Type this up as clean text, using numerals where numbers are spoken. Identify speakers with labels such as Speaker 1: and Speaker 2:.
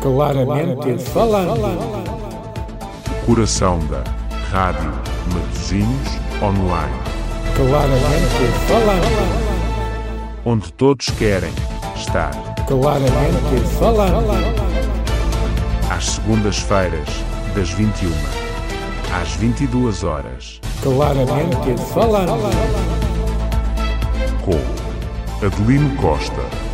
Speaker 1: Claramente falando.
Speaker 2: Coração da Rádio Matosinhos Online.
Speaker 1: Claramente falando.
Speaker 2: Onde todos querem estar.
Speaker 1: Claramente falando.
Speaker 2: Às segundas-feiras, das 21 às 22 horas.
Speaker 1: Claramente falando.
Speaker 2: Com Adelino Costa.